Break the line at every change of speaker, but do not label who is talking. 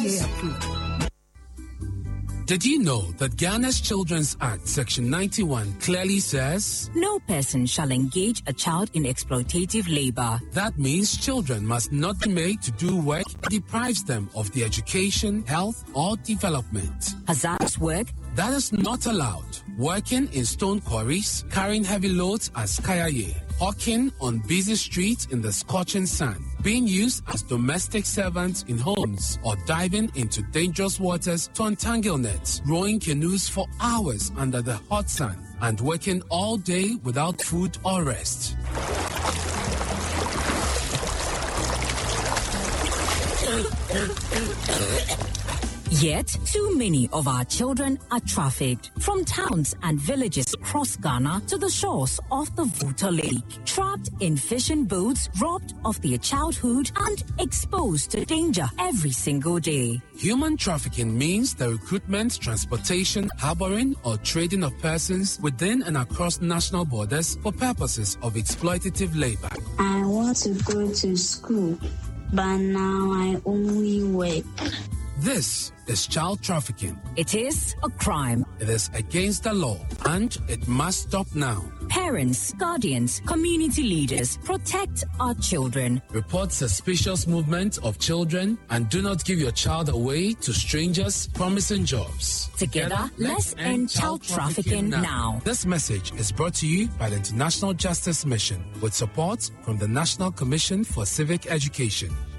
Did you know that Ghana's Children's Act, Section 91, clearly says,
no person shall engage a child in exploitative labor?
That means children must not be made to do work that deprives them of their education, health, or development.
Hazardous work?
That is not allowed. Working in stone quarries, carrying heavy loads as kayaye, hawking on busy streets in the scorching sun, being used as domestic servants in homes, or diving into dangerous waters to untangle nets, rowing canoes for hours under the hot sun, and working all day without food or rest.
Yet, too many of our children are trafficked from towns and villages across Ghana to the shores of the Volta Lake, trapped in fishing boats, robbed of their childhood, and exposed to danger every single day.
Human trafficking means the recruitment, transportation, harboring, or trading of persons within and across national borders for purposes of exploitative labor.
I want to go to school, but now I only work.
This is child trafficking.
It is a crime.
It is against the law, and it must stop now.
Parents, guardians, community leaders, protect our children.
Report suspicious movement of children and do not give your child away to strangers promising jobs.
Together, let's end child trafficking now.
This message is brought to you by the International Justice Mission with support from the National Commission for Civic Education.